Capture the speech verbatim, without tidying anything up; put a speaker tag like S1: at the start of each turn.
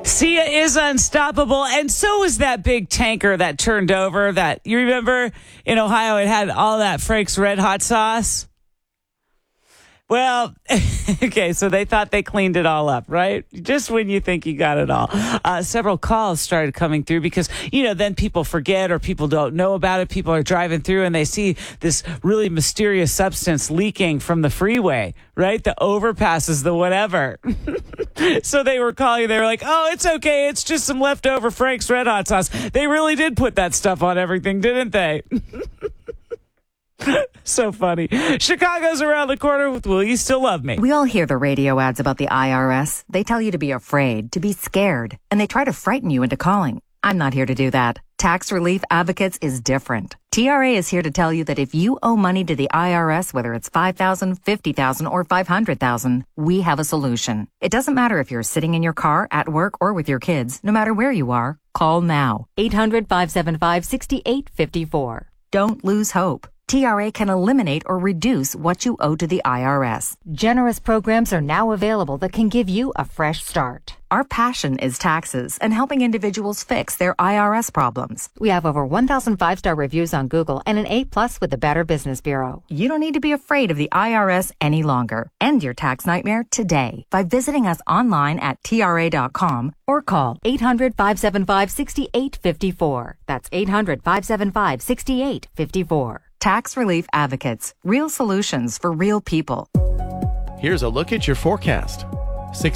S1: Sia is unstoppable, and so is that big tanker that turned over. That you remember in Ohio, it had all that Frank's Red Hot sauce. Well, okay, so they thought they cleaned it all up, right? Just when you think you got it all. Uh, several calls started coming through because, you know, then people forget or people don't know about it. People are driving through and they see this really mysterious substance leaking from the freeway, right? The overpasses, the whatever. So they were calling, they were like, oh, it's okay. It's just some leftover Frank's Red Hot sauce. They really did put that stuff on everything, didn't they? So funny. Chicago's around the corner with Will You Still Love Me?
S2: We all hear the radio ads about the I R S. They tell you to be afraid, to be scared, and they try to frighten you into calling. I'm not here to do that. Tax Relief Advocates is different. T R A is here to tell you that if you owe money to the I R S, whether it's five thousand dollars, fifty thousand dollars, or five hundred thousand dollars, we have a solution. It doesn't matter if you're sitting in your car, at work, or with your kids. No matter where you are, call now. eight hundred, five seven five, six eight five four. Don't lose hope. T R A can eliminate or reduce what you owe to the I R S.
S3: Generous programs are now available that can give you a fresh start.
S2: Our passion is taxes and helping individuals fix their I R S problems.
S3: We have over one thousand five-star reviews on Google and an A plus with the Better Business Bureau.
S2: You don't need to be afraid of the I R S any longer. End your tax nightmare today by visiting us online at T R A dot com or call
S3: eight hundred, five seven five, six eight five four. That's eight hundred, five seven five, six eight five four.
S2: Tax Relief Advocates. Real solutions for real people.
S4: Here's a look at your forecast